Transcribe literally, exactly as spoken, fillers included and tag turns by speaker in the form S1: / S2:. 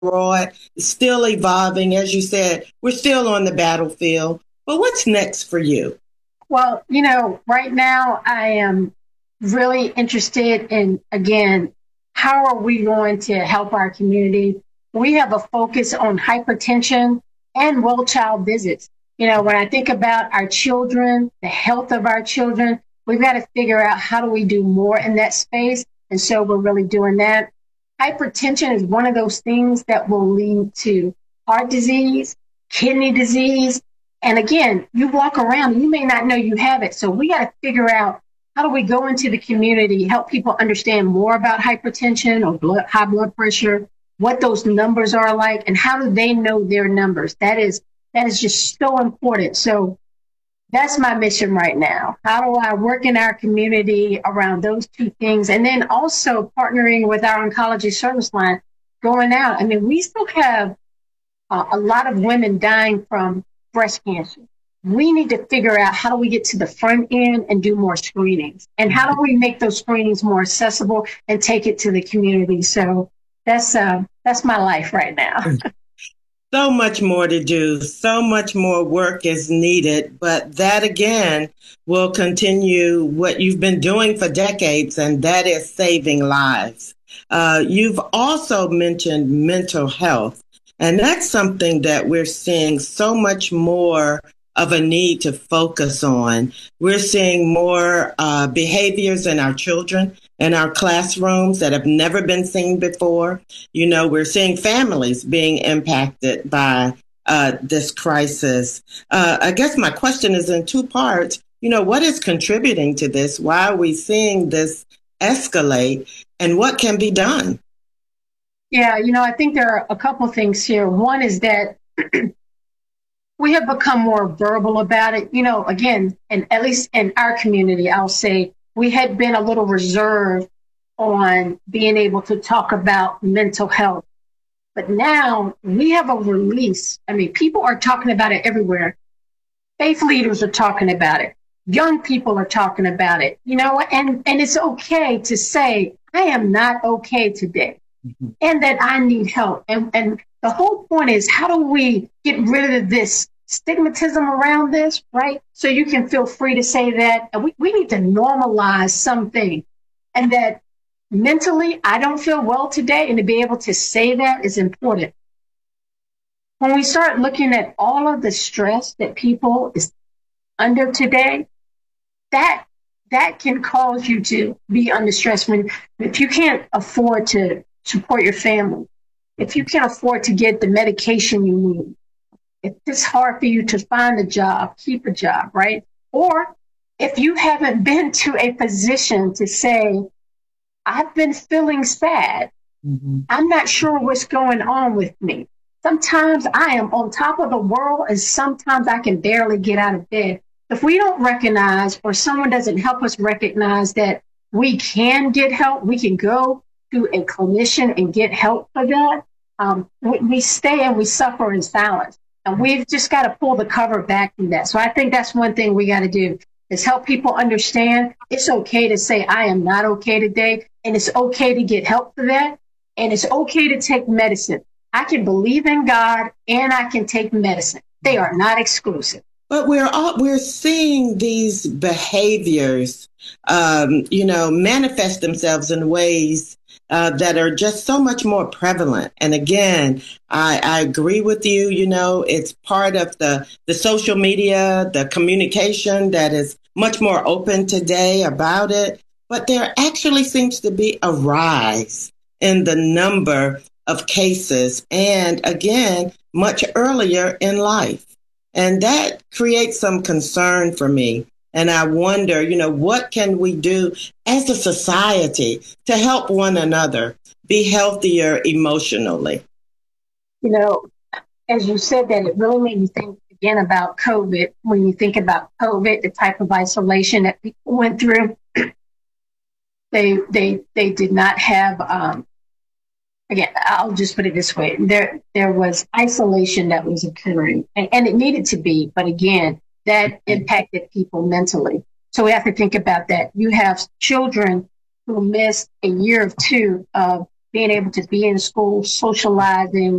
S1: broad, still evolving. As you said, we're still on the battlefield. But what's next for you?
S2: Well, you know, right now I am really interested in, again, how are we going to help our community? We have a focus on hypertension and well child visits. You know, when I think about our children, the health of our children, we've got to figure out how do we do more in that space. And so we're really doing that. Hypertension is one of those things that will lead to heart disease, kidney disease. And again, you walk around and you may not know you have it. So we got to figure out how do we go into the community, help people understand more about hypertension or blood, high blood pressure, what those numbers are like, and how do they know their numbers? That is that is just so important. So that's my mission right now. How do I work in our community around those two things? And then also partnering with our oncology service line, going out. I mean, we still have uh, a lot of women dying from breast cancer. We need to figure out how do we get to the front end and do more screenings, and how do we make those screenings more accessible and take it to the community. So that's uh, that's my life right now.
S1: So much more to do. So much more work is needed. But that, again, will continue what you've been doing for decades, and that is saving lives. Uh, you've also mentioned mental health, and that's something that we're seeing so much more of a need to focus on. We're seeing more uh, behaviors in our children, in our classrooms that have never been seen before. You know, we're seeing families being impacted by uh, this crisis. Uh, I guess my question is in two parts. You know, what is contributing to this? Why are we seeing this escalate? And what can be done?
S2: Yeah, you know, I think there are a couple things here. One is that we have become more verbal about it. You know, again, and at least in our community, I'll say we had been a little reserved on being able to talk about mental health. But now we have a release. I mean, people are talking about it everywhere. Faith leaders are talking about it. Young people are talking about it, you know, and, and it's okay to say, I am not okay today, mm-hmm. and that I need help. And, and the whole point is, how do we get rid of this stigmatism around this, right? So you can feel free to say that. And we, we need to normalize something, and that mentally, I don't feel well today. And to be able to say that is important. When we start looking at all of the stress that people is under today, that that can cause you to be under stress. When if you can't afford to support your family, if you can't afford to get the medication you need, if it's hard for you to find a job, keep a job, right? Or if you haven't been to a physician to say, I've been feeling sad, mm-hmm. I'm not sure what's going on with me. Sometimes I am on top of the world, and sometimes I can barely get out of bed. If we don't recognize, or someone doesn't help us recognize that we can get help, we can go to a clinician and get help for that, um, we, we stay and we suffer in silence. And we've just got to pull the cover back from that. So I think that's one thing we got to do, is help people understand it's okay to say, I am not okay today. And it's okay to get help for that. And it's okay to take medicine. I can believe in God and I can take medicine. They are not exclusive.
S1: But we're all, we're seeing these behaviors, um, you know, manifest themselves in ways uh, that are just so much more prevalent. And again, I, I agree with you. You know, it's part of the, the social media, the communication that is much more open today about it. But there actually seems to be a rise in the number of cases, and again, much earlier in life. And that creates some concern for me. And I wonder, you know, what can we do as a society to help one another be healthier emotionally?
S2: You know, as you said that, it really made me think again about COVID. When you think about COVID, the type of isolation that people went through, they they they did not have. Um, again, I'll just put it this way: there there was isolation that was occurring, and, and it needed to be. But again, that impacted people mentally. So we have to think about that. You have children who missed a year or two of being able to be in school, socializing,